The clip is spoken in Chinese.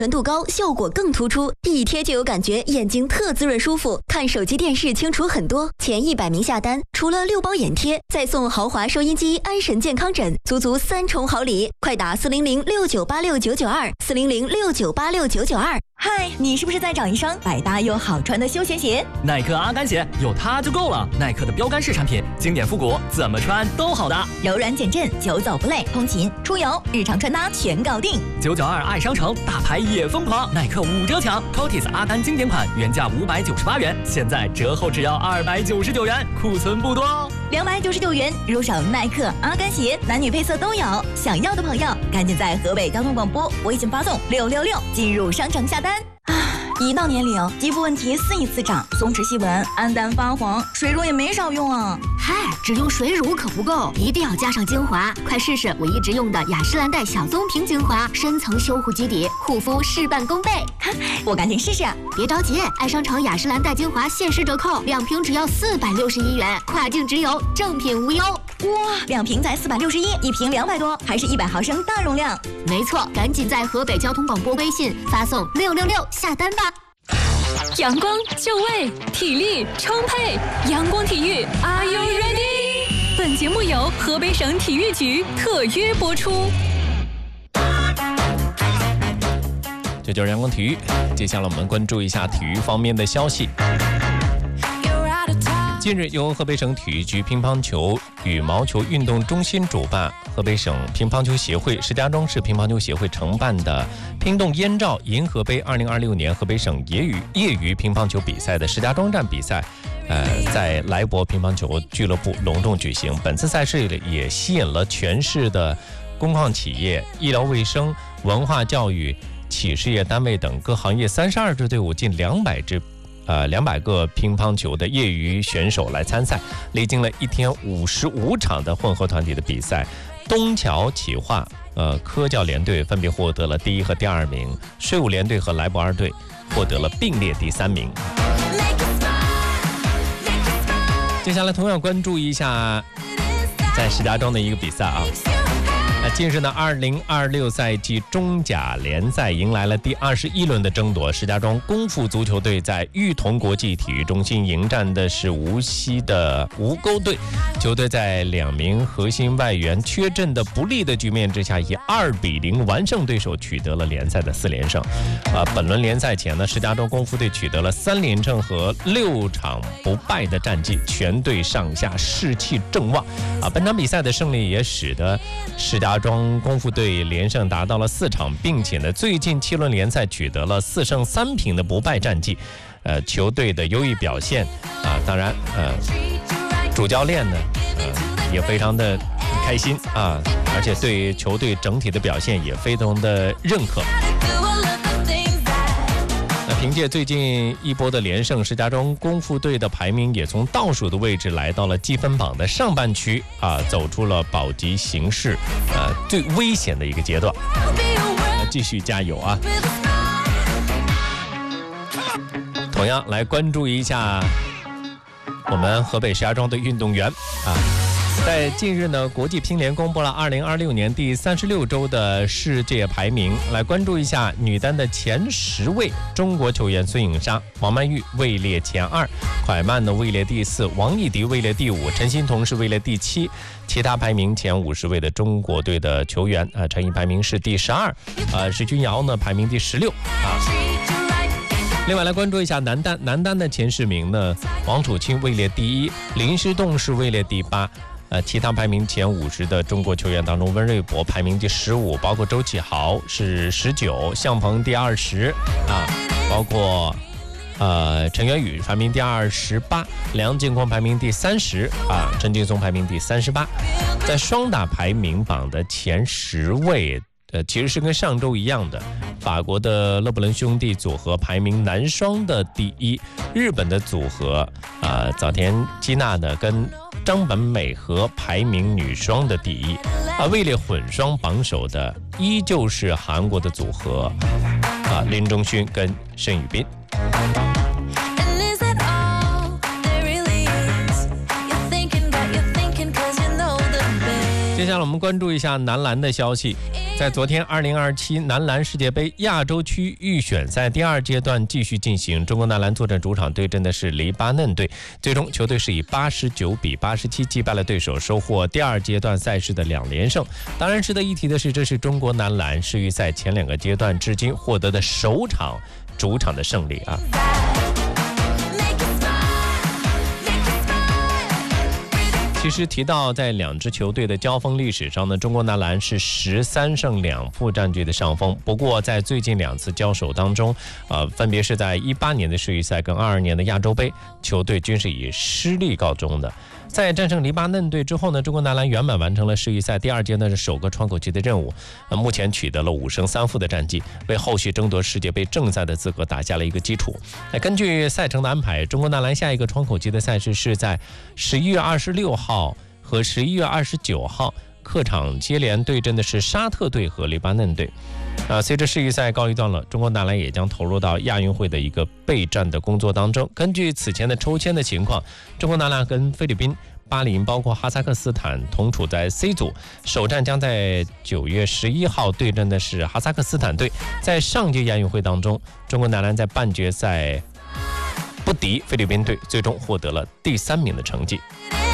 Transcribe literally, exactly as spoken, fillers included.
纯度高，效果更突出，一贴就有感觉，眼睛特滋润舒服，看手机电视清楚很多。前一百名下单，除了六包眼贴，再送豪华收音机、安神健康枕，足足三重好礼！快打四零零六九八六九九二，四零零六九八六九九二。 嗨，你是不是在找一双百搭又好穿的休闲鞋？ 耐克阿甘鞋有它就够了。耐克的标杆式产品，经典复古，怎么穿都好搭， 柔软减震，久走不累，通勤、出游、日常穿搭全搞定。 九九二爱商城，大牌也疯狂，耐克五折抢 C O T I S 阿甘经典款原价五百九十八元，现在折后只要二百九十九元，库存不多哦。 两百九十九元入手耐克阿甘鞋，男女配色都有。想要的朋友，赶紧在河北交通广播微信发送六六六进入商城下单。啊，一到年龄，肌肤问题肆意滋长，松弛细纹、暗淡发黄，水乳也没少用啊。 嗨，只用水乳可不够，一定要加上精华。快试试我一直用的雅诗兰黛小棕瓶精华，深层修护基底，护肤事半功倍。 我赶紧试试。 别着急，爱商城雅诗兰黛精华限时折扣，两瓶只要四百六十一元，跨境直邮，正品无忧。 哇，两瓶才四百六十一，一瓶两百多，还是一百毫升大容量。 没错，赶紧在河北交通广播微信发送六六六下单吧。 阳光就位，体力充沛，阳光体育 ，Are you ready？ 本节目由河北省体育局特约播出。 这就是阳光体育，接下来我们关注一下体育方面的消息。近日，由河北省体育局乒乓球羽毛球运动中心主办，河北省乒乓球协会、石家庄市乒乓球协会承办的乒动燕赵银河杯二零二六年河北省业余业余乒乓球比赛的石家庄站比赛，呃，在来博乒乓球俱乐部隆重举行。本次赛事也吸引了全市的工矿企业、医疗卫生、文化教育、企事业单位等各行业三十二支队伍，近两百支。呃，两百个乒乓球的业余选手来参赛，历经了一天五十五场的混合团体的比赛，东桥企划、呃科教联队分别获得了第一和第二名，税务联队和来博二队获得了并列第三名。接下来同样关注一下在石家庄的一个比赛啊。那近日呢，二零二六赛季中甲联赛迎来了第二十一轮的争夺。石家庄功夫足球队在裕彤国际体育中心迎战的是无锡的吴沟队。球队在两名核心外援缺阵的不利的局面之下，以二比零完胜对手，取得了联赛的四连胜。啊，本轮联赛前呢，石家庄功夫队取得了三连胜和六场不败的战绩，全队上下士气正旺。啊，本场比赛的胜利也使得石家石家庄功夫队连胜达到了四场，并且呢，最近七轮联赛取得了四胜三平的不败战绩。呃，球队的优异表现啊，当然，呃，主教练呢，呃，也非常的开心啊，而且对球队整体的表现也非常的认可。凭借最近一波的连胜，石家庄功夫队的排名也从倒数的位置来到了积分榜的上半区啊，走出了保级形势啊最危险的一个阶段。继续加油啊！同样来关注一下我们河北石家庄的运动员啊。在近日呢，国际乒联公布了二零二六年第三十六周的世界排名，来关注一下女单的前十位中国球员：孙颖莎、王曼玉位列前二，蒯曼呢位列第四，王艺迪位列第五，陈欣彤是位列第七。其他排名前五十位的中国队的球员啊，陈怡排名是第十二，呃，石君瑶呢排名第十六啊。另外来关注一下男单，男单的前十名呢，王楚钦位列第一，林诗栋是位列第八。呃，其他排名前五十的中国球员当中，温瑞博排名第十五，包括周启豪是十九，向鹏第二十啊，包括呃陈元宇排名第二十八，梁靖匡排名第三十啊，陈劲松排名第三十八。在双打排名榜的前十位，呃，其实是跟上周一样的。法国的勒布伦兄弟组合排名男双的第一，日本的组合啊、呃，早田希娜呢跟张本美和排名女双的第一，啊，位列混双榜首的依旧是韩国的组合啊，林中勋跟申宇彬。接接下来我们关注一下男篮的消息。在昨天二零二七男篮世界杯亚洲区预选赛第二阶段继续进行，中国男篮坐镇主场对阵的是黎巴嫩队，最终球队是以八十九比八十七击败了对手，收获第二阶段赛事的两连胜。当然值得一提的是，这是中国男篮世预赛前两个阶段至今获得的首场主场的胜利啊。其实提到在两支球队的交锋历史上呢，中国男篮是十三胜两负占据的上风。不过在最近两次交手当中，呃，分别是在一八年的世预赛跟二二年的亚洲杯，球队均是以失利告终的。在战胜黎巴嫩队之后呢，中国男篮圆满完成了世预赛第二阶段的首个窗口期的任务，呃，目前取得了五胜三负的战绩，为后续争夺世界杯正赛的资格打下了一个基础。那根据赛程的安排，中国男篮下一个窗口期的赛事是在十一月二十六号和十一月二十九号客场接连对阵的是沙特队和黎巴嫩队。啊，随着世预赛告一段落，中国男篮也将投入到亚运会的一个备战的工作当中。根据此前的抽签的情况，中国男篮跟菲律宾、巴林包括哈萨克斯坦同处在 C 组，首战将在九月十一号对阵的是哈萨克斯坦队。在上届亚运会当中，中国男篮在半决赛不敌菲律宾队，最终获得了第三名的成绩。